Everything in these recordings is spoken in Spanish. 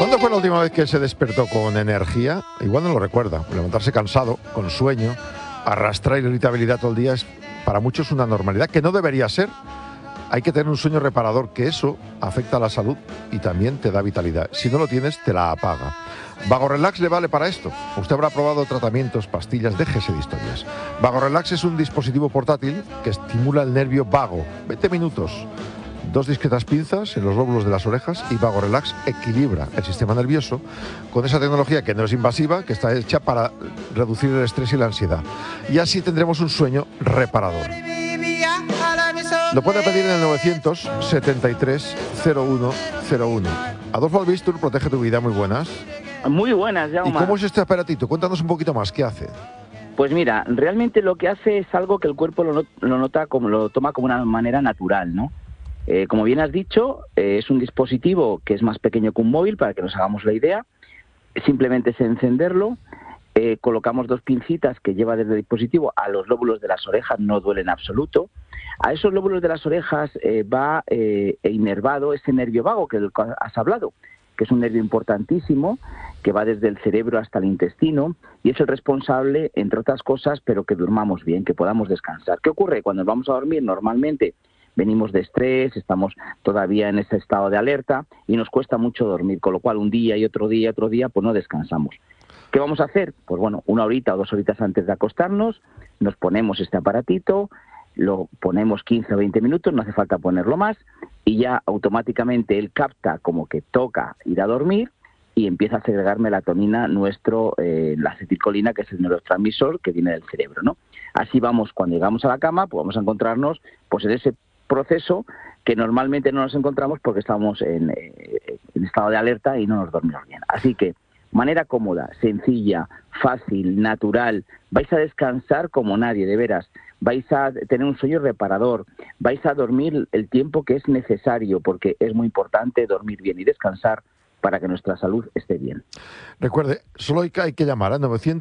¿Cuándo fue la última vez que se despertó con energía? Igual no lo recuerda. Levantarse cansado, con sueño, arrastrar irritabilidad todo el día es para muchos una normalidad que no debería ser. Hay que tener un sueño reparador, que eso afecta a la salud y también te da vitalidad. Si no lo tienes, te la apaga. VagoRelax le vale para esto. Usted habrá probado tratamientos, pastillas, déjese de historias. VagoRelax es un dispositivo portátil que estimula el nervio vago. 20 minutos. 2 discretas pinzas en los lóbulos de las orejas y VagoRelax equilibra el sistema nervioso con esa tecnología que no es invasiva, que está hecha para reducir el estrés y la ansiedad. Y así tendremos un sueño reparador. Lo puede pedir en el 973-0101. Adolfo Albistur, protege tu vida. Muy buenas. Muy buenas, Jaume. ¿Y cómo es este aparatito? Cuéntanos un poquito más. ¿Qué hace? Pues mira, realmente lo que hace es algo que el cuerpo lo toma como una manera natural, ¿no? Como bien has dicho, es un dispositivo que es más pequeño que un móvil, para que nos hagamos la idea. Simplemente es encenderlo, colocamos 2 pincitas que lleva desde el dispositivo a los lóbulos de las orejas, no duele en absoluto. A esos lóbulos de las orejas va inervado ese nervio vago que has hablado, que es un nervio importantísimo, que va desde el cerebro hasta el intestino y es el responsable, entre otras cosas, pero que durmamos bien, que podamos descansar. ¿Qué ocurre? Cuando vamos a dormir normalmente venimos de estrés, estamos todavía en ese estado de alerta y nos cuesta mucho dormir, con lo cual un día y otro día, pues no descansamos. ¿Qué vamos a hacer? Pues bueno, 1 horita o 2 horitas antes de acostarnos, nos ponemos este aparatito, lo ponemos 15 o 20 minutos, no hace falta ponerlo más, y ya automáticamente él capta como que toca ir a dormir y empieza a segregar melatonina, la acetilcolina, que es el neurotransmisor que viene del cerebro, ¿no? Así vamos, cuando llegamos a la cama, pues vamos a encontrarnos pues en ese proceso que normalmente no nos encontramos porque estamos en estado de alerta y no nos dormimos bien. Así que, manera cómoda, sencilla, fácil, natural, vais a descansar como nadie, de veras. Vais a tener un sueño reparador, vais a dormir el tiempo que es necesario, porque es muy importante dormir bien y descansar para que nuestra salud esté bien. Recuerde, solo hay que llamar a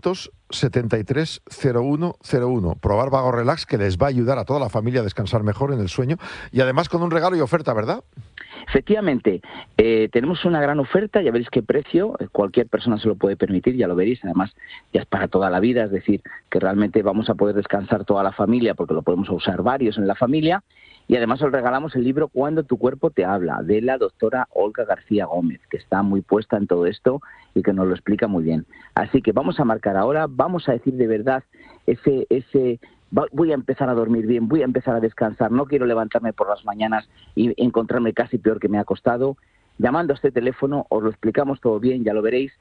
973-0101. Probar VagoRelax, que les va a ayudar a toda la familia a descansar mejor en el sueño. Y además con un regalo y oferta, ¿verdad? Efectivamente, tenemos una gran oferta, ya veréis qué precio, cualquier persona se lo puede permitir, ya lo veréis, además ya es para toda la vida, es decir, que realmente vamos a poder descansar toda la familia porque lo podemos usar varios en la familia, y además os regalamos el libro Cuando tu cuerpo te habla, de la doctora Olga García Gómez, que está muy puesta en todo esto y que nos lo explica muy bien. Así que vamos a marcar ahora, vamos a decir de verdad voy a empezar a dormir bien, voy a empezar a descansar, no quiero levantarme por las mañanas y encontrarme casi peor que me ha costado. Llamando a este teléfono os lo explicamos todo bien, ya lo veréis,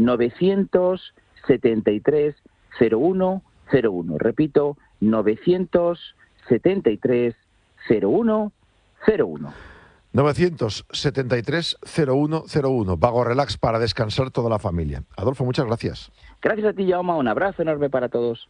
973-0101. Repito, 973-0101. 973-0101. VagoRelax, para descansar toda la familia. Adolfo, muchas gracias. Gracias a ti, Jaume. Un abrazo enorme para todos.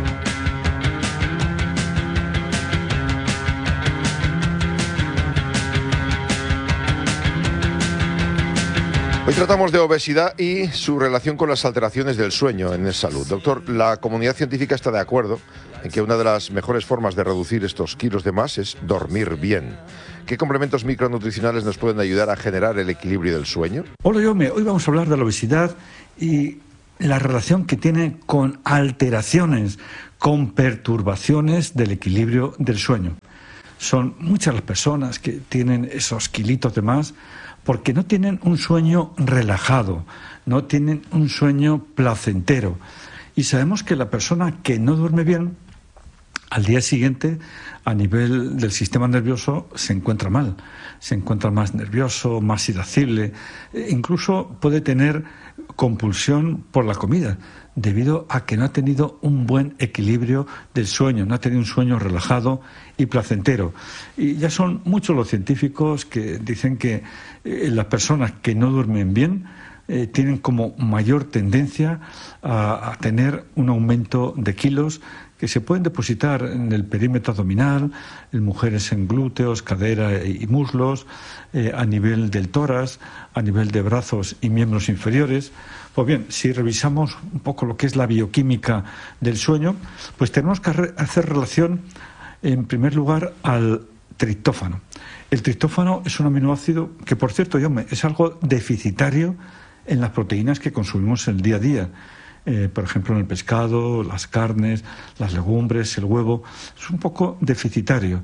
Hoy tratamos de obesidad y su relación con las alteraciones del sueño en salud. Doctor, la comunidad científica está de acuerdo en que una de las mejores formas de reducir estos kilos de más es dormir bien. ¿Qué complementos micronutricionales nos pueden ayudar a generar el equilibrio del sueño? Hola, Jaume. Hoy vamos a hablar de la obesidad y la relación que tiene con alteraciones, con perturbaciones del equilibrio del sueño. Son muchas las personas que tienen esos kilitos de más porque no tienen un sueño relajado, no tienen un sueño placentero. Y sabemos que la persona que no duerme bien, al día siguiente, a nivel del sistema nervioso, se encuentra mal. Se encuentra más nervioso, más irascible, incluso puede tener compulsión por la comida, debido a que no ha tenido un buen equilibrio del sueño, no ha tenido un sueño relajado y placentero. Y ya son muchos los científicos que dicen que las personas que no duermen bien tienen como mayor tendencia a tener un aumento de kilos que se pueden depositar en el perímetro abdominal, en mujeres en glúteos, cadera y muslos, a nivel del tórax, a nivel de brazos y miembros inferiores. Pues bien, si revisamos un poco lo que es la bioquímica del sueño, pues tenemos que hacer relación, en primer lugar, al triptófano. El triptófano es un aminoácido que, por cierto, es algo deficitario en las proteínas que consumimos en el día a día. Por ejemplo, en el pescado, las carnes, las legumbres, el huevo, es un poco deficitario.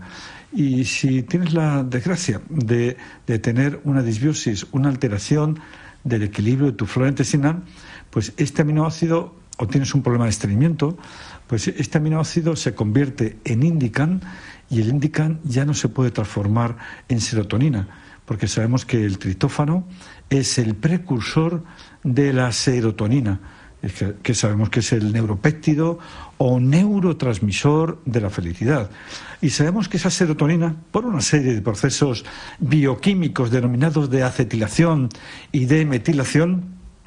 Y si tienes la desgracia de tener una disbiosis, una alteración del equilibrio de tu flora intestinal, pues este aminoácido, o tienes un problema de estreñimiento, pues este aminoácido se convierte en INDICAN, y el INDICAN ya no se puede transformar en serotonina, porque sabemos que el triptófano es el precursor de la serotonina, que sabemos que es el neuropéptido o neurotransmisor de la felicidad. Y sabemos que esa serotonina, por una serie de procesos bioquímicos denominados de acetilación y de metilación,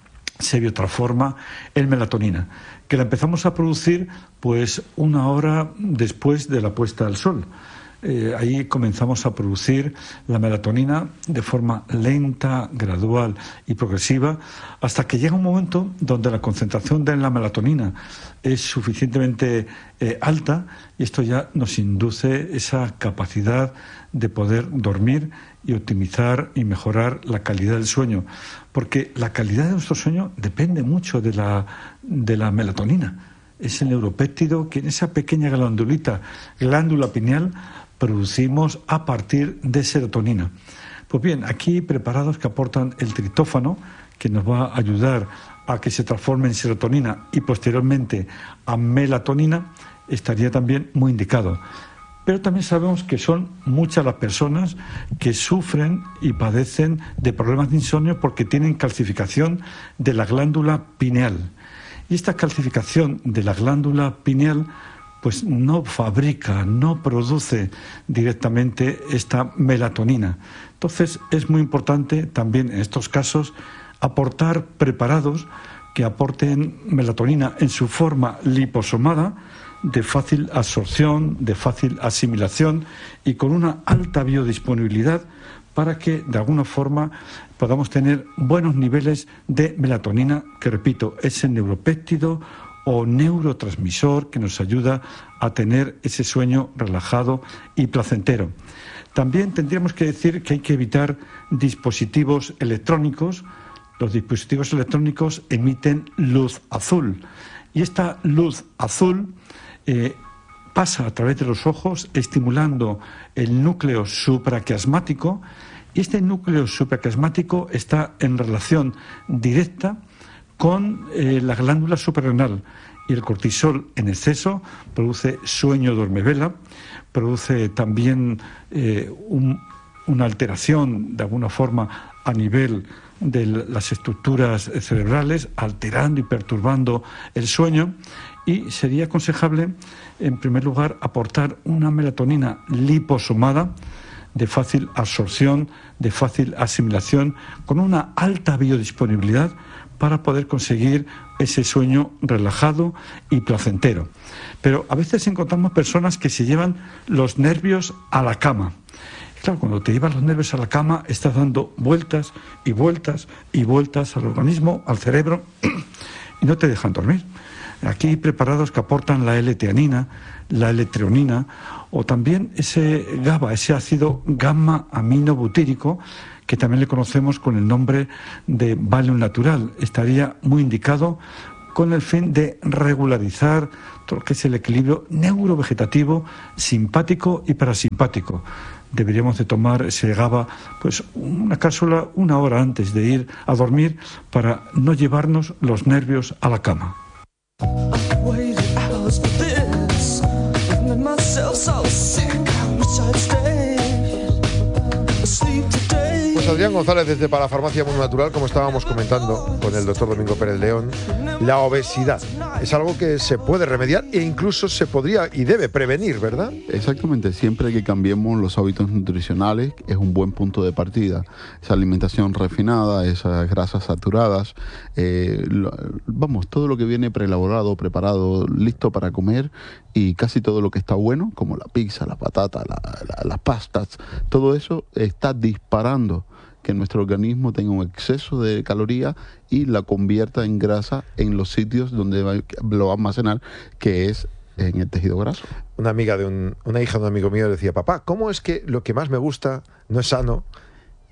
se biotransforma en melatonina, que la empezamos a producir pues 1 hora después de la puesta del sol. Ahí comenzamos a producir la melatonina de forma lenta, gradual y progresiva, hasta que llega un momento donde la concentración de la melatonina es suficientemente alta, y esto ya nos induce esa capacidad de poder dormir y optimizar y mejorar la calidad del sueño, porque la calidad de nuestro sueño depende mucho de la melatonina. Es el neuropéptido que en esa pequeña glándula pineal producimos a partir de serotonina. Pues bien, aquí preparados que aportan el triptófano, que nos va a ayudar a que se transforme en serotonina y posteriormente a melatonina, estaría también muy indicado. Pero también sabemos que son muchas las personas que sufren y padecen de problemas de insomnio porque tienen calcificación de la glándula pineal. Y esta calcificación de la glándula pineal pues no fabrica, no produce directamente esta melatonina. Entonces es muy importante también en estos casos aportar preparados que aporten melatonina en su forma liposomada, de fácil absorción, de fácil asimilación y con una alta biodisponibilidad, para que de alguna forma podamos tener buenos niveles de melatonina, que repito, es el neuropéptido o neurotransmisor que nos ayuda a tener ese sueño relajado y placentero. También tendríamos que decir que hay que evitar dispositivos electrónicos. Los dispositivos electrónicos emiten luz azul, y esta luz azul pasa a través de los ojos estimulando el núcleo supraquiasmático, y este núcleo supraquiasmático está en relación directa con la glándula suprarrenal, y el cortisol en exceso produce sueño dormevela, produce también una alteración de alguna forma a nivel de las estructuras cerebrales, alterando y perturbando el sueño. Y sería aconsejable, en primer lugar, aportar una melatonina liposomada de fácil absorción, de fácil asimilación, con una alta biodisponibilidad, para poder conseguir ese sueño relajado y placentero. Pero a veces encontramos personas que se llevan los nervios a la cama. Claro, cuando te llevas los nervios a la cama, estás dando vueltas y vueltas y vueltas al organismo, al cerebro, y no te dejan dormir. Aquí hay preparados que aportan la L-teanina, la L-treonina, o también ese GABA, ese ácido gamma-aminobutírico, que también le conocemos con el nombre de Valium natural. Estaría muy indicado con el fin de regularizar todo lo que es el equilibrio neurovegetativo, simpático y parasimpático. Deberíamos de tomar ese GABA, pues una cápsula 1 hora antes de ir a dormir, para no llevarnos los nervios a la cama. Pues Adrián González, desde Parafarmacia Mundo Natural, como estábamos comentando con el doctor Domingo Pérez León, la obesidad es algo que se puede remediar e incluso se podría y debe prevenir, ¿verdad? Exactamente, siempre que cambiemos los hábitos nutricionales es un buen punto de partida. Esa alimentación refinada, esas grasas saturadas, todo lo que viene preelaborado, preparado, listo para comer, y casi todo lo que está bueno, como la pizza, la patata, las pastas, todo eso está disparando que nuestro organismo tenga un exceso de calorías y la convierta en grasa en los sitios donde lo va a almacenar, que es en el tejido graso. Una hija de un amigo mío decía: papá, ¿cómo es que lo que más me gusta no es sano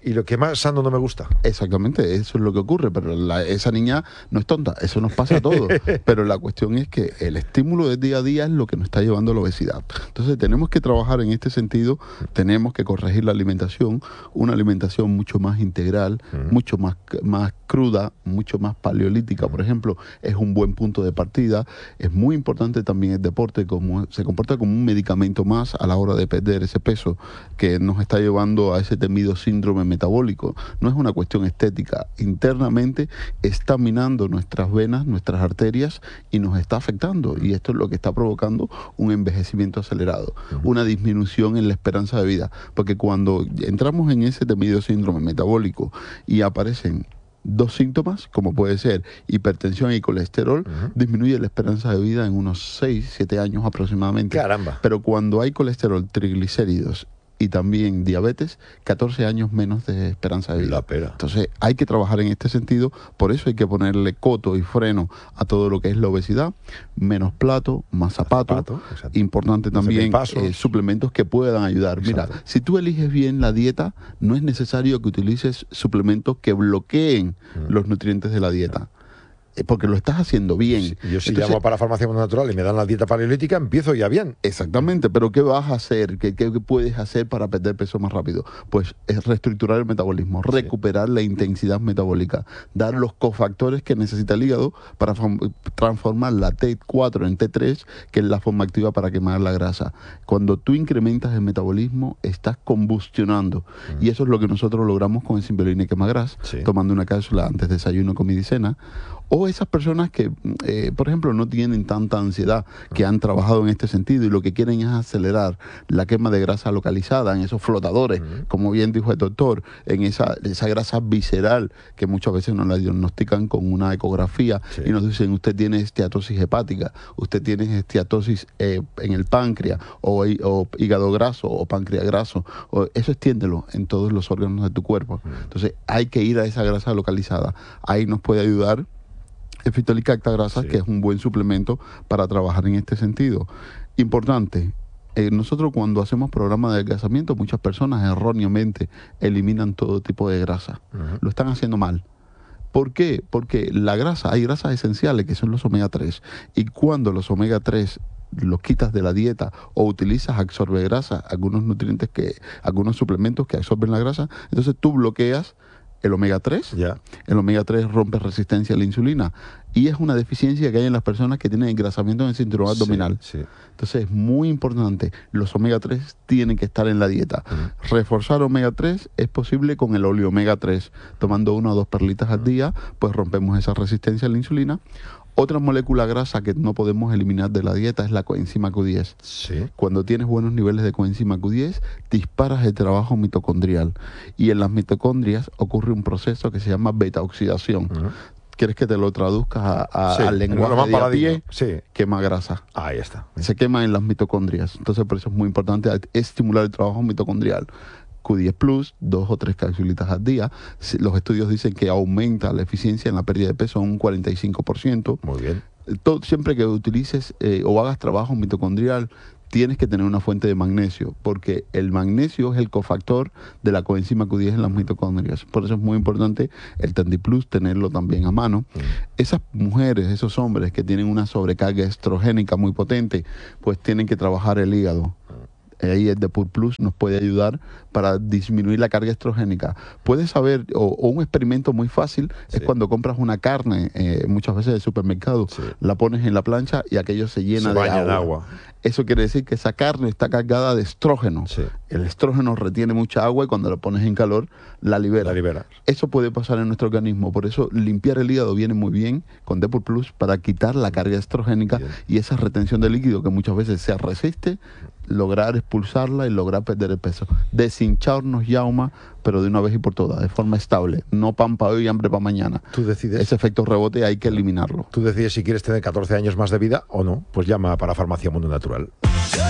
Y lo que más sano no me gusta. Exactamente, eso es lo que ocurre, pero esa niña no es tonta, eso nos pasa a todos. Pero la cuestión es que el estímulo del día a día es lo que nos está llevando a la obesidad. Entonces tenemos que trabajar en este sentido, tenemos que corregir la alimentación, una alimentación mucho más integral, mucho más cruda, mucho más paleolítica, por ejemplo, es un buen punto de partida. Es muy importante también el deporte, como se comporta como un medicamento más a la hora de perder ese peso que nos está llevando a ese temido síndrome metabólico. No es una cuestión estética, internamente está minando nuestras venas, nuestras arterias y nos está afectando, y esto es lo que está provocando un envejecimiento acelerado, una disminución en la esperanza de vida, porque cuando entramos en ese temido síndrome metabólico y aparecen dos síntomas, como puede ser hipertensión y colesterol, disminuye la esperanza de vida en unos 6, 7 años aproximadamente. Caramba. Pero cuando hay colesterol, triglicéridos y también diabetes, 14 años menos de esperanza de vida. La pera. Entonces hay que trabajar en este sentido, por eso hay que ponerle coto y freno a todo lo que es la obesidad, menos plato, más zapato, importante también suplementos que puedan ayudar. Exacto. Mira, si tú eliges bien la dieta, no es necesario que utilices suplementos que bloqueen los nutrientes de la dieta. Porque lo estás haciendo bien. Sí, yo si llamo para Farmacia Mundo Natural y me dan la dieta paleolítica, empiezo ya bien. Exactamente, pero ¿qué vas a hacer? ¿Qué puedes hacer para perder peso más rápido? Pues es reestructurar el metabolismo, recuperar la intensidad metabólica, dar los cofactores que necesita el hígado para transformar la T4 en T3, que es la forma activa para quemar la grasa. Cuando tú incrementas el metabolismo, estás combustionando. Y eso es lo que nosotros logramos con el Symbiolin Quema Grasa, tomando una cápsula antes de desayuno, comida y cena. O esas personas que, por ejemplo, no tienen tanta ansiedad, que han trabajado en este sentido y lo que quieren es acelerar la quema de grasa localizada en esos flotadores, como bien dijo el doctor, en esa grasa visceral que muchas veces nos la diagnostican con una ecografía y nos dicen, usted tiene esteatosis hepática, usted tiene esteatosis en el páncreas o hígado graso o páncreas graso. Eso extiéndelo en todos los órganos de tu cuerpo. Entonces hay que ir a esa grasa localizada. Ahí nos puede ayudar el Fitolicacta Grasa, que es un buen suplemento para trabajar en este sentido. Importante, nosotros cuando hacemos programas de adelgazamiento, muchas personas erróneamente eliminan todo tipo de grasa. Lo están haciendo mal. ¿Por qué? Porque la grasa, hay grasas esenciales que son los omega 3, y cuando los omega 3 los quitas de la dieta o utilizas absorbe grasa, algunos nutrientes algunos suplementos que absorben la grasa, entonces tú bloqueas el omega 3, el omega 3 rompe resistencia a la insulina y es una deficiencia que hay en las personas que tienen engrasamiento en el cinturón abdominal. Entonces es muy importante, los omega 3 tienen que estar en la dieta. Reforzar omega 3 es posible con el óleo omega 3, tomando 1 o 2 perlitas al día, pues rompemos esa resistencia a la insulina. Otra molécula grasa que no podemos eliminar de la dieta es la coenzima Q10. Cuando tienes buenos niveles de coenzima Q10, disparas el trabajo mitocondrial. Y en las mitocondrias ocurre un proceso que se llama beta-oxidación. ¿Quieres que te lo traduzca al lenguaje de a pie? Quema grasa. Ahí está. Se quema en las mitocondrias. Entonces por eso es muy importante estimular el trabajo mitocondrial. Q10 Plus, 2 o 3 capsulitas al día. Los estudios dicen que aumenta la eficiencia en la pérdida de peso un 45%. Muy bien. Siempre que utilices o hagas trabajo mitocondrial, tienes que tener una fuente de magnesio, porque el magnesio es el cofactor de la coenzima Q10 en las mitocondrias. Por eso es muy importante el Tandiplus tenerlo también a mano. Esas mujeres, esos hombres que tienen una sobrecarga estrogénica muy potente, pues tienen que trabajar el hígado. Ahí el Depur Plus nos puede ayudar para disminuir la carga estrogénica. Puedes saber, o un experimento muy fácil, es cuando compras una carne, muchas veces del supermercado, la pones en la plancha y aquello se llena de agua. Eso quiere decir que esa carne está cargada de estrógeno. El estrógeno retiene mucha agua y cuando la pones en calor, la libera. Eso puede pasar en nuestro organismo. Por eso limpiar el hígado viene muy bien con Depur Plus para quitar la carga estrogénica y esa retención de líquido que muchas veces se resiste, lograr expulsarla y lograr perder el peso. Deshincharnos, Yauma, pero de una vez y por todas, de forma estable. No pan para hoy y hambre para mañana. Tú decides. Ese efecto rebote hay que eliminarlo. Tú decides si quieres tener 14 años más de vida o no. Pues llama para Farmacia Mundo Natural.